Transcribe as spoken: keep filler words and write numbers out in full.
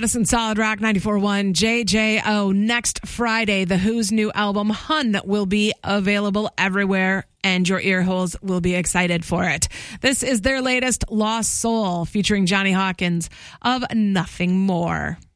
Madison Solid Rock ninety-four point one J J O. Next Friday, The Who's new album, Hun, will be available everywhere, and your ear holes will be excited for it. This is their latest, Lost Soul, featuring Johnny Hawkins of Nothing More.